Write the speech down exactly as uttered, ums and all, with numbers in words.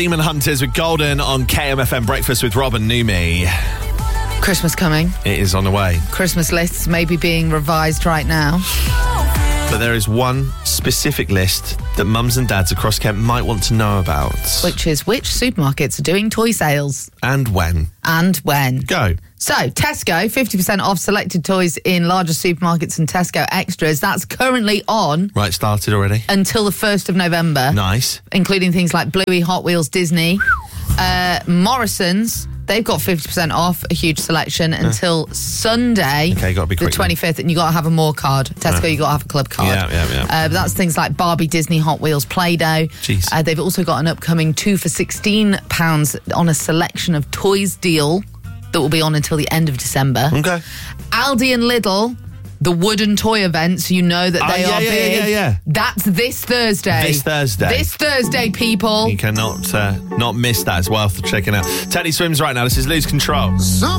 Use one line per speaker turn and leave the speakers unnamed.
Demon Hunters with Golden on K M F M Breakfast with Rob and Numi.
Christmas coming.
It is on the way.
Christmas lists may be being revised right now.
But there is one specific list that mums and dads across Kent might want to know about.
Which is which supermarkets are doing toy sales.
And when.
And when.
Go.
So, Tesco, fifty percent off selected toys in larger supermarkets and Tesco Extras. That's currently on.
Right, started already.
Until the first of November.
Nice.
Including things like Bluey, Hot Wheels, Disney. Uh, Morrison's, they've got fifty percent off, a huge selection, until uh. Sunday,
okay, gotta be quick
the twenty-fifth, then. And you got to have a more card. Tesco, uh. you got to have a club card.
Yeah, yeah, yeah.
Uh, but that's things like Barbie, Disney, Hot Wheels, Play-Doh.
Jeez.
Uh, they've also got an upcoming two for sixteen pounds on a selection of toys deal that will be on until the end of December.
Okay.
Aldi and Lidl, the wooden toy events, you know that they
oh, yeah,
are
yeah,
big.
Yeah, yeah, yeah.
That's this Thursday.
This Thursday.
This Thursday, people.
You cannot uh, not miss that. It's worth checking out. Teddy Swims right now. This is Lose Control. Some